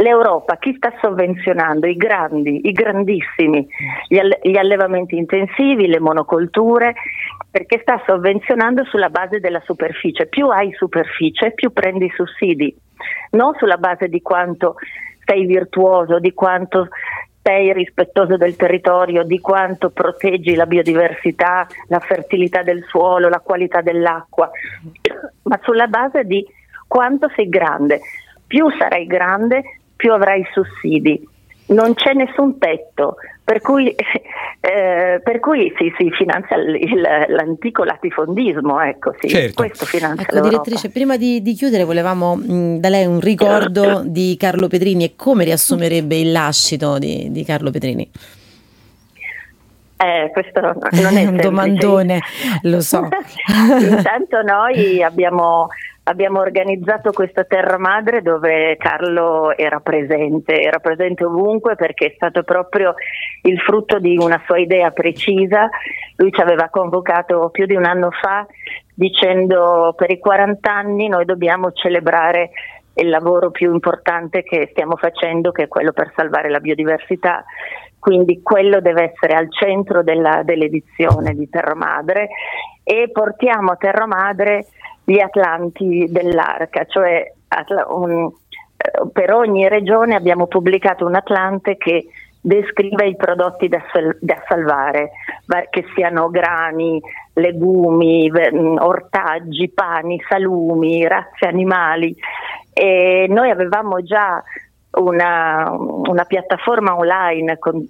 l'Europa chi sta sovvenzionando? I grandissimi, gli allevamenti intensivi, le monocolture, perché sta sovvenzionando sulla base della superficie. Più hai superficie, più prendi sussidi, non sulla base di quanto sei virtuoso, di quanto sei rispettoso del territorio, di quanto proteggi la biodiversità, la fertilità del suolo, la qualità dell'acqua, ma sulla base di quanto sei grande. Più sarai grande, più avrai sussidi. Non c'è nessun tetto, per cui si finanzia l'antico latifondismo, ecco, sì, certo. Questo finanzia Ecco, l'Europa. direttrice, prima di chiudere volevamo da lei un ricordo di Carlo Petrini e come riassumerebbe il lascito di Carlo Petrini? Questo non è un semplice. domandone, lo so. Intanto noi abbiamo organizzato questa Terra Madre dove Carlo era presente ovunque, perché è stato proprio il frutto di una sua idea precisa. Lui ci aveva convocato più di un anno fa dicendo: per i 40 anni noi dobbiamo celebrare il lavoro più importante che stiamo facendo, che è quello per salvare la biodiversità. Quindi quello deve essere al centro dell'edizione di Terra Madre, e portiamo a Terra Madre gli Atlanti dell'Arca, cioè per ogni regione abbiamo pubblicato un Atlante che descrive i prodotti da salvare, che siano grani, legumi, ortaggi, pani, salumi, razze animali. E noi avevamo già una piattaforma online con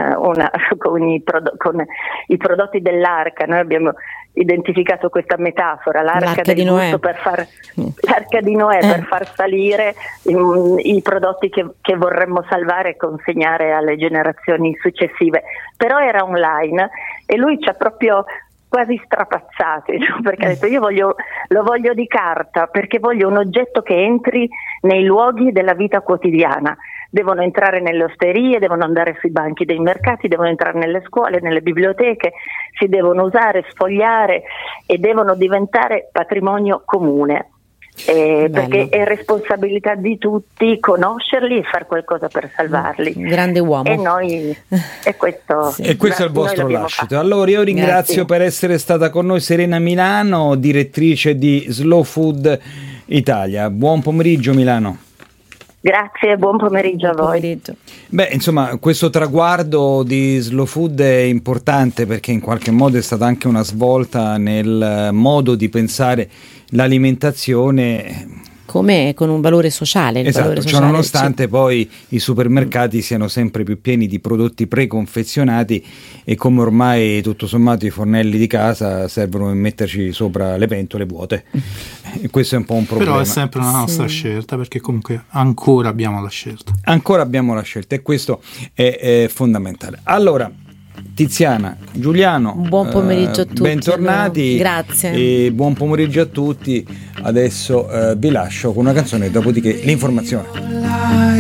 i prodotti dell'Arca. Noi abbiamo identificato questa metafora, l'arca del gusto, l'arca di Noè, per far salire i prodotti che vorremmo salvare e consegnare alle generazioni successive. Però era online e lui ci ha proprio quasi strapazzati, perché ha detto: io lo voglio di carta, perché voglio un oggetto che entri nei luoghi della vita quotidiana. Devono entrare nelle osterie, devono andare sui banchi dei mercati, devono entrare nelle scuole, nelle biblioteche, si devono usare, sfogliare e devono diventare patrimonio comune. Perché è responsabilità di tutti conoscerli e fare qualcosa per salvarli. Grande uomo. E noi questo sì. E questo è il vostro lascito. Fatto. Allora io ringrazio per essere stata con noi Serena Milano, direttrice di Slow Food Italia. Buon pomeriggio Milano. Grazie, buon pomeriggio a voi. Beh, insomma, questo traguardo di Slow Food è importante perché in qualche modo è stata anche una svolta nel modo di pensare l'alimentazione come con un valore sociale. Esatto, cioè nonostante poi i supermercati siano sempre più pieni di prodotti preconfezionati e come ormai tutto sommato i fornelli di casa servono per metterci sopra le pentole vuote. E questo è un po' un problema. Però è sempre una nostra scelta, perché comunque ancora abbiamo la scelta. Ancora abbiamo la scelta e questo è fondamentale. Allora, Tiziana, Giuliano, buon pomeriggio a tutti. Bentornati. Grazie. E buon pomeriggio a tutti. Adesso vi lascio con una canzone, dopodiché l'informazione.